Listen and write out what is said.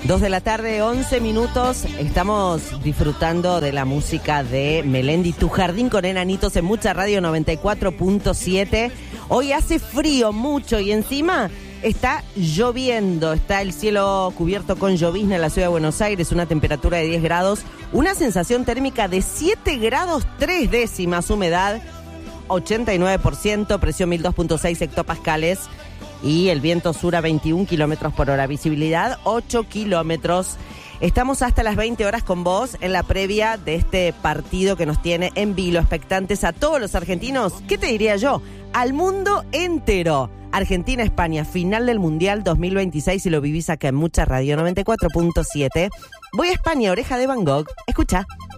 2 de la tarde, 11 minutos. Estamos disfrutando de la música de Melendi, Tu Jardín con Enanitos en Mucha Radio 94.7. Hoy hace frío mucho y encima está lloviendo. Está el cielo cubierto con llovizna en la ciudad de Buenos Aires, una temperatura de 10 grados, una sensación térmica de 7 grados 3 décimas, humedad 89%, presión 1002.6 hectopascales. Y el viento sur a 21 kilómetros por hora, visibilidad 8 kilómetros. Estamos hasta las 20 horas con vos en la previa de este partido que nos tiene en vilo, expectantes a todos los argentinos. ¿Qué te diría yo? Al mundo entero. Argentina-España, final del Mundial 2026, y lo vivís acá en Mucha Radio 94.7. Voy a España, Oreja de Van Gogh. Escucha.